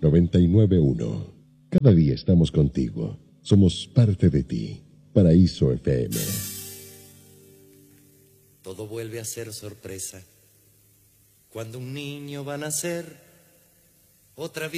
99.1. Cada día estamos contigo. Somos parte de ti. Paraíso FM. Todo vuelve a ser sorpresa cuando un niño va a nacer. Otra